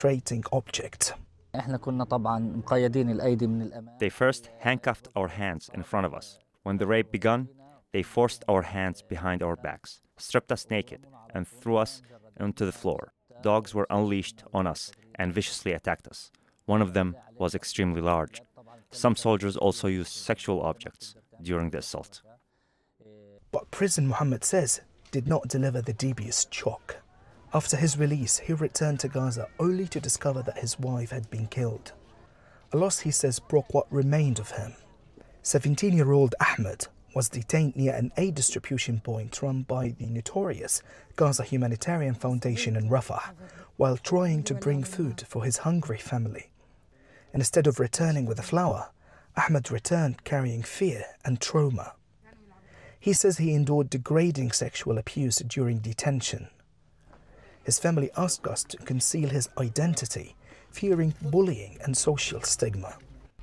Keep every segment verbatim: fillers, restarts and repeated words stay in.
Trading object. They first handcuffed our hands in front of us. When the rape began, they forced our hands behind our backs, stripped us naked, and threw us onto the floor. Dogs were unleashed on us and viciously attacked us. One of them was extremely large. Some soldiers also used sexual objects during the assault. But prison, Muhammad says, did not deliver the dubious shock. After his release, he returned to Gaza only to discover that his wife had been killed. A loss, he says, broke what remained of him. seventeen-year-old Ahmed was detained near an aid distribution point run by the notorious Gaza Humanitarian Foundation in Rafah while trying to bring food for his hungry family. Instead of returning with a flower, Ahmed returned carrying fear and trauma. He says he endured degrading sexual abuse during detention. His family asked us to conceal his identity, fearing bullying and social stigma.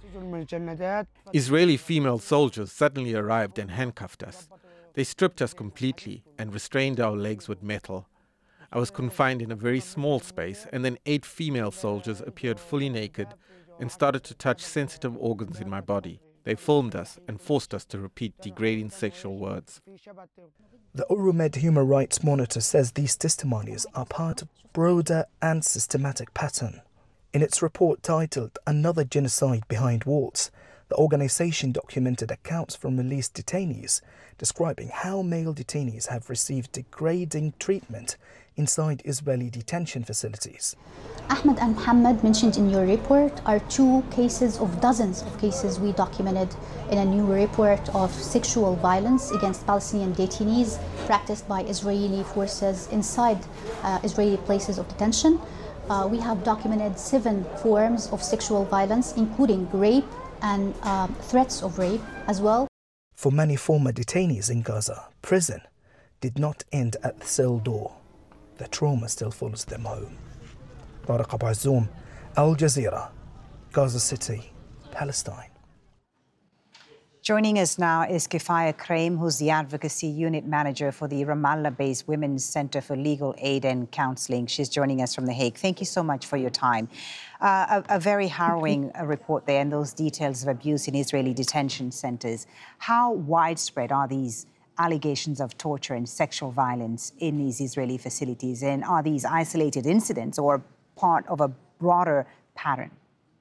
Israeli female soldiers suddenly arrived and handcuffed us. They stripped us completely and restrained our legs with metal. I was confined in a very small space, and then eight female soldiers appeared fully naked and started to touch sensitive organs in my body. They filmed us and forced us to repeat degrading sexual words. The Euromed Human Rights Monitor says these testimonies are part of a broader and systematic pattern. In its report titled Another Genocide Behind Walls, the organization documented accounts from released detainees describing how male detainees have received degrading treatment inside Israeli detention facilities. Ahmed and Muhammad, mentioned in your report, are two cases of dozens of cases we documented in a new report of sexual violence against Palestinian detainees practiced by Israeli forces inside uh, Israeli places of detention. Uh, we have documented seven forms of sexual violence, including rape and um, threats of rape as well. For many former detainees in Gaza, prison did not end at the cell door. The trauma still follows them home. Tariq Abu Azzoum, Al Jazeera, Gaza City, Palestine. Joining us now is Kifaya Kraim, who's the Advocacy Unit Manager for the Ramallah-based Women's Center for Legal Aid and Counseling. She's joining us from The Hague. Thank you so much for your time. Uh, a, a very harrowing uh, report there, and those details of abuse in Israeli detention centers. How widespread are these allegations of torture and sexual violence in these Israeli facilities? And are these isolated incidents or part of a broader pattern?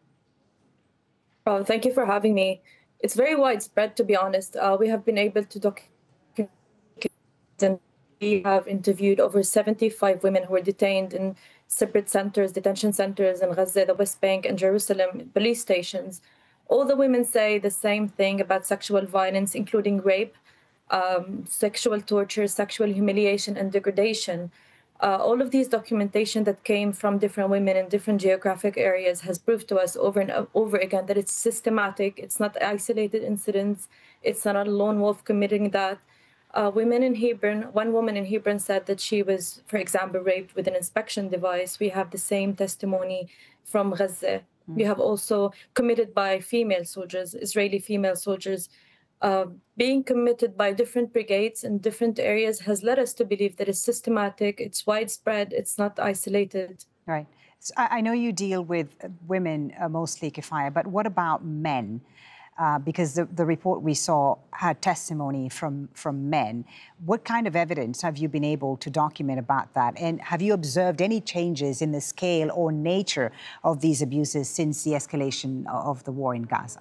Oh, thank you for having me. It's very widespread, to be honest. Uh, we have been able to document, and we have interviewed over seventy-five women who were detained in separate centers, detention centers in Gaza, the West Bank, and Jerusalem, police stations. All the women say the same thing about sexual violence, including rape, um, sexual torture, sexual humiliation, and degradation. Uh, all of these documentation that came from different women in different geographic areas has proved to us over and over again that it's systematic, it's not isolated incidents, it's not a lone wolf committing that. Uh, women in Hebron, one woman in Hebron said that she was, for example, raped with an inspection device. We have the same testimony from Gaza. Mm. We have also committed by female soldiers, Israeli female soldiers. Uh, being committed by different brigades in different areas has led us to believe that it's systematic, it's widespread, it's not isolated. Right. So I, I know you deal with women uh, mostly, Kifaya, but what about men? Uh, because the, the report we saw had testimony from, from men. What kind of evidence have you been able to document about that? And have you observed any changes in the scale or nature of these abuses since the escalation of the war in Gaza?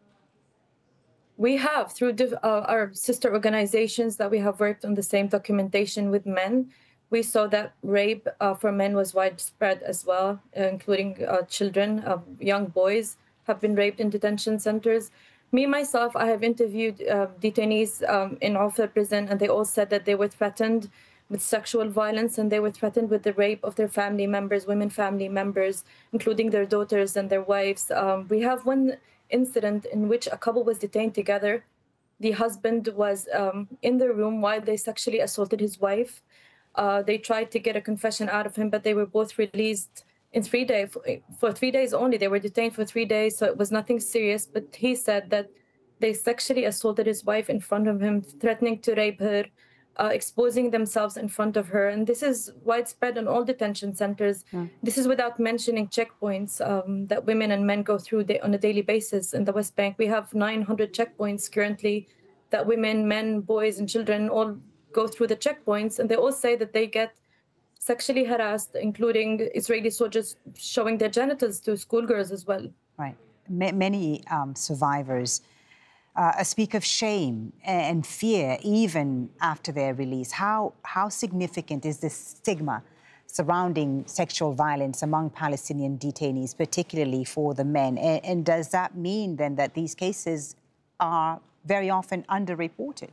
We have, through uh, our sister organizations that we have worked on the same documentation with men, we saw that rape uh, for men was widespread as well, uh, including uh, children, uh, young boys have been raped in detention centers. Me, myself, I have interviewed uh, detainees um, in Offa prison, and they all said that they were threatened with sexual violence, and they were threatened with the rape of their family members, women family members, including their daughters and their wives. Um, we have one incident in which a couple was detained together. The husband was um, in the room while they sexually assaulted his wife. Uh, they tried to get a confession out of him, but they were both released in three days. For three days only, they were detained for three days, so it was nothing serious. But he said that they sexually assaulted his wife in front of him, threatening to rape her uh, exposing themselves in front of her. And this is widespread in all detention centers. Mm. This is without mentioning checkpoints um, that women and men go through on a daily basis in the West Bank. We have nine hundred checkpoints currently that women, men, boys, and children all go through the checkpoints. And they all say that they get sexually harassed, including Israeli soldiers showing their genitals to schoolgirls as well. Right. M- many um, survivors uh, speak of shame and fear even after their release. How, how significant is this stigma surrounding sexual violence among Palestinian detainees, particularly for the men? And, and does that mean then that these cases are very often underreported?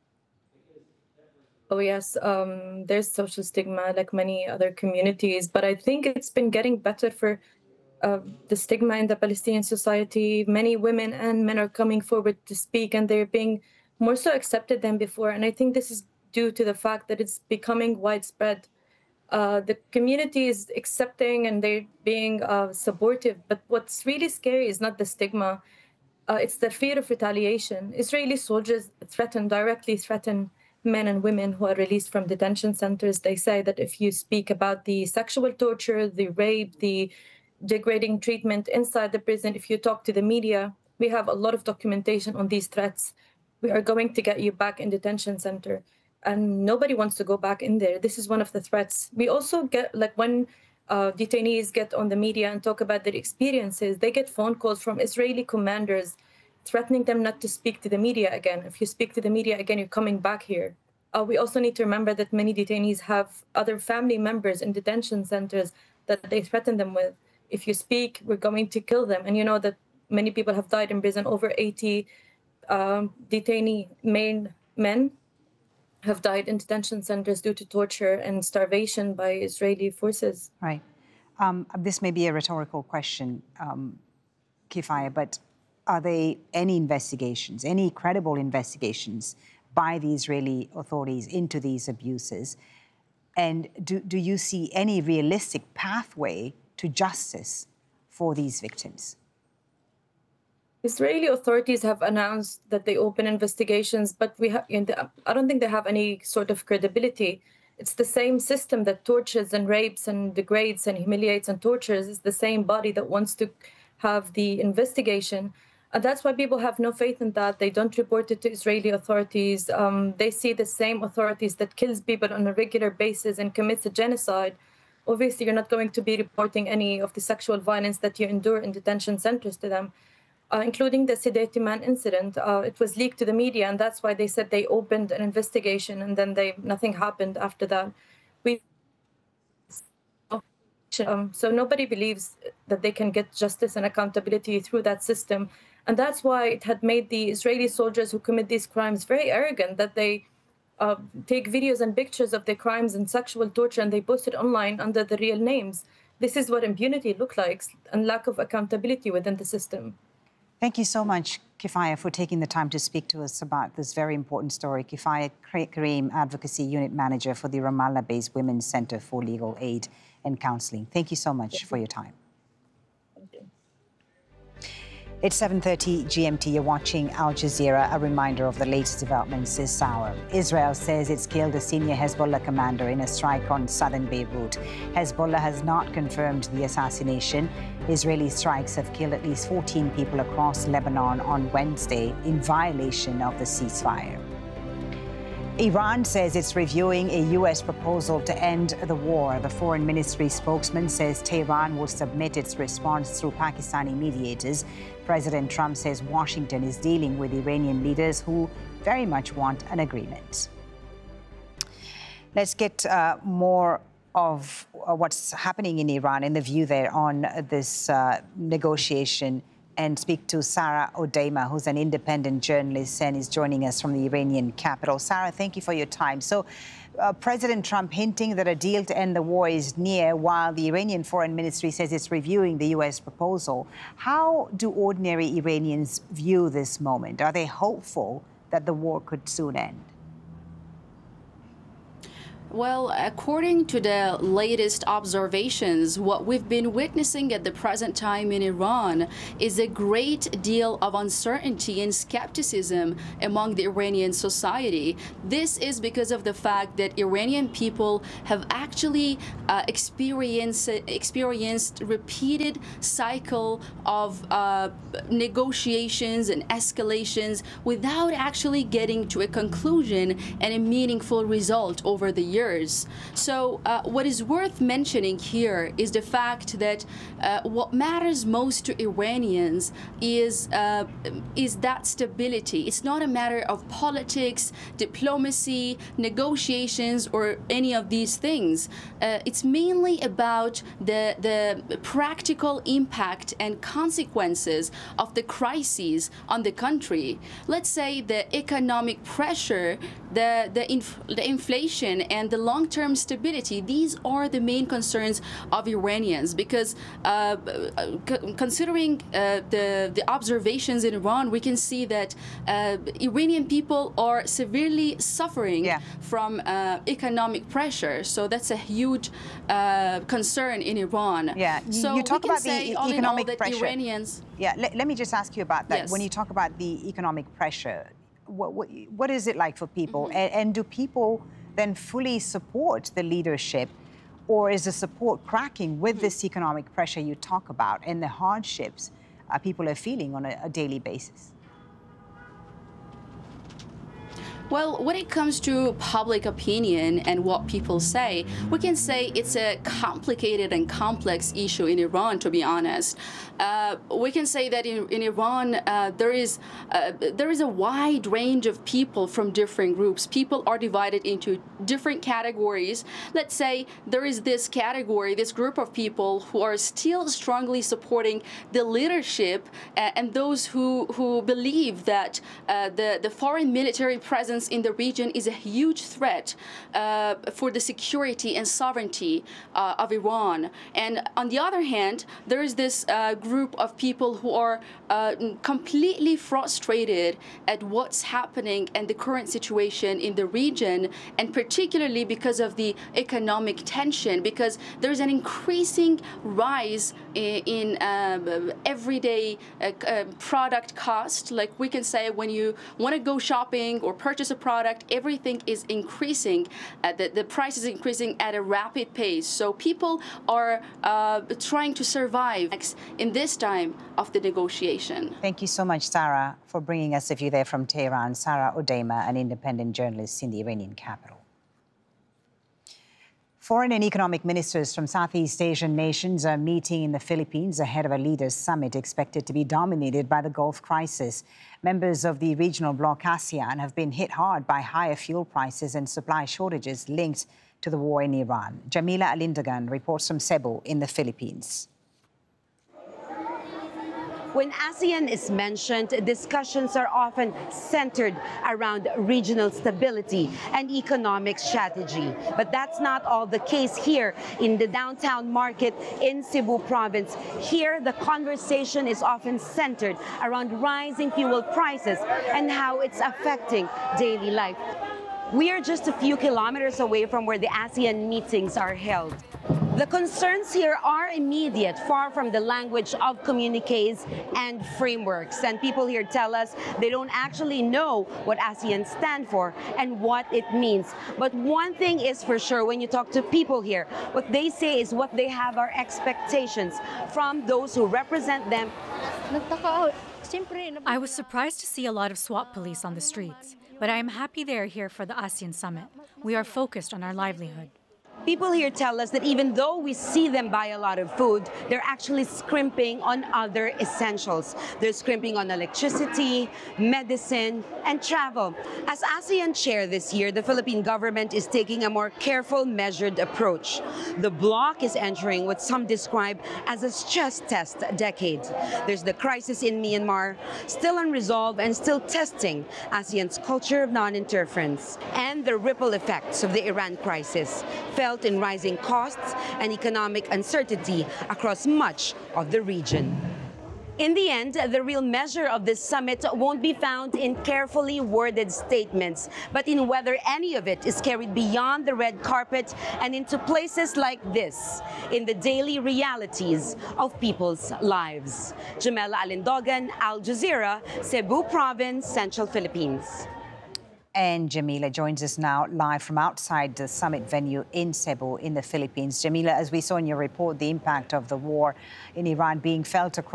Oh, yes, um, there's social stigma like many other communities, but I think it's been getting better for uh, the stigma in the Palestinian society. Many women and men are coming forward to speak, and they're being more so accepted than before. And I think this is due to the fact that it's becoming widespread. Uh, the community is accepting and they're being uh, supportive. But what's really scary is not the stigma. Uh, it's the fear of retaliation. Israeli soldiers threaten, directly threaten men and women who are released from detention centers. They say that if you speak about the sexual torture, the rape, the degrading treatment inside the prison, if you talk to the media, we have a lot of documentation on these threats. We are going to get you back in detention center. And nobody wants to go back in there. This is one of the threats. We also get, like when uh, detainees get on the media and talk about their experiences, they get phone calls from Israeli commanders threatening them not to speak to the media again. If you speak to the media again, you're coming back here. Uh, we also need to remember that many detainees have other family members in detention centers that they threaten them with. If you speak, we're going to kill them. And you know that many people have died in prison. Over eighty um, detainee men, men have died in detention centers due to torture and starvation by Israeli forces. Right. Um, this may be a rhetorical question, um, Kifaya, but are there any investigations, any credible investigations by the Israeli authorities into these abuses? And do, do you see any realistic pathway to justice for these victims? Israeli authorities have announced that they open investigations, but we have, I don't think they have any sort of credibility. It's the same system that tortures and rapes and degrades and humiliates and tortures. It's the same body that wants to have the investigation. And that's why people have no faith in that. They don't report it to Israeli authorities. Um, they see the same authorities that kills people on a regular basis and commits a genocide. Obviously, you're not going to be reporting any of the sexual violence that you endure in detention centers to them, uh, including the Sideti Man incident. Uh, it was leaked to the media, and that's why they said they opened an investigation, and then they nothing happened after that. We um, so nobody believes that they can get justice and accountability through that system. And that's why it had made the Israeli soldiers who commit these crimes very arrogant, that they uh, take videos and pictures of their crimes and sexual torture and they post it online under the real names. This is what impunity looks like and lack of accountability within the system. Thank you so much, Kifaya, for taking the time to speak to us about this very important story. Kifaya Karim, Advocacy Unit Manager for the Ramallah-based Women's Center for Legal Aid and Counseling. Thank you so much for your time. It's seven thirty G M T. You're watching Al Jazeera. A reminder of the latest developments this hour. Israel says it's killed a senior Hezbollah commander in a strike on southern Beirut. Hezbollah has not confirmed the assassination. Israeli strikes have killed at least fourteen people across Lebanon on Wednesday in violation of the ceasefire. Iran says it's reviewing a U S proposal to end the war. The foreign ministry spokesman says Tehran will submit its response through Pakistani mediators. President Trump says Washington is dealing with Iranian leaders who very much want an agreement. Let's get uh, more of uh, what's happening in Iran and the view there on this uh, negotiation and speak to Sarah Odeima, who's an independent journalist and is joining us from the Iranian capital. Sarah, thank you for your time. So uh, President Trump hinting that a deal to end the war is near, while the Iranian Foreign Ministry says it's reviewing the U S proposal. How do ordinary Iranians view this moment? Are they hopeful that the war could soon end? Well, according to the latest observations, what we've been witnessing at the present time in Iran is a great deal of uncertainty and skepticism among the Iranian society. This is because of the fact that Iranian people have actually uh, experienced, experienced repeated cycle of uh, negotiations and escalations without actually getting to a conclusion and a meaningful result over the years. So uh, what is worth mentioning here is the fact that uh, what matters most to Iranians is uh, is that stability. It's not a matter of politics, diplomacy, negotiations, or any of these things. Uh, it's mainly about the the practical impact and consequences of the crises on the country. Let's say the economic pressure, the the, inf the inflation, and the long-term stability. These are the main concerns of Iranians, because uh, considering uh, the, the observations in Iran, we can see that uh, Iranian people are severely suffering yeah. from uh, economic pressure. So that's a huge uh, concern in Iran. Yeah, so you talk we can about say, the all economic in all, that pressure. Iranians, yeah, let, let me just ask you about that. Yes. When you talk about the economic pressure, what, what, what is it like for people? Mm-hmm. and, and do people then fully support the leadership, or is the support cracking with mm-hmm. this economic pressure you talk about and the hardships uh, people are feeling on a, a daily basis? Well, when it comes to public opinion and what people say, we can say it's a complicated and complex issue in Iran, to be honest. Uh, we can say that in, in Iran, uh, there is uh, there is a wide range of people from different groups. People are divided into different categories. Let's say there is this category, this group of people who are still strongly supporting the leadership uh, and those who, who believe that uh, the, the foreign military presence in the region is a huge threat uh, for the security and sovereignty uh, of Iran. And on the other hand, there is this uh, group of people who are uh, completely frustrated at what's happening and the current situation in the region, and particularly because of the economic tension, because there's an increasing rise in, in um, everyday uh, uh, product cost. Like we can say, when you want to go shopping or purchase a product, everything is increasing. Uh, the, the price is increasing at a rapid pace. So people are uh, trying to survive in this time of the negotiation. Thank you so much, Sarah, for bringing us a view there from Tehran. Sarah Odeima, an independent journalist in the Iranian capital. Foreign and economic ministers from Southeast Asian nations are meeting in the Philippines ahead of a leaders' summit expected to be dominated by the Gulf crisis. Members of the regional bloc ASEAN have been hit hard by higher fuel prices and supply shortages linked to the war in Iran. Jamila Alindagan reports from Cebu in the Philippines. When ASEAN is mentioned, discussions are often centered around regional stability and economic strategy. But that's not all the case here in the downtown market in Cebu province. Here, the conversation is often centered around rising fuel prices and how it's affecting daily life. We are just a few kilometers away from where the ASEAN meetings are held. The concerns here are immediate, far from the language of communiques and frameworks. And people here tell us they don't actually know what ASEAN stands for and what it means. But one thing is for sure, when you talk to people here, what they say is what they have are expectations from those who represent them. I was surprised to see a lot of SWAT police on the streets, but I am happy they are here for the ASEAN summit. We are focused on our livelihood. People here tell us that even though we see them buy a lot of food, they're actually scrimping on other essentials. They're scrimping on electricity, medicine, and travel. As ASEAN chair this year, the Philippine government is taking a more careful, measured approach. The bloc is entering what some describe as a stress test decade. There's the crisis in Myanmar, still unresolved and still testing ASEAN's culture of non-interference, and the ripple effects of the Iran crisis, felt in rising costs and economic uncertainty across much of the region. In the end, the real measure of this summit won't be found in carefully worded statements, but in whether any of it is carried beyond the red carpet and into places like this, in the daily realities of people's lives. Jamela Alindogan, Al Jazeera, Cebu Province, Central Philippines. And Jamila joins us now live from outside the summit venue in Cebu in the Philippines. Jamila, as we saw in your report, the impact of the war in Iran being felt across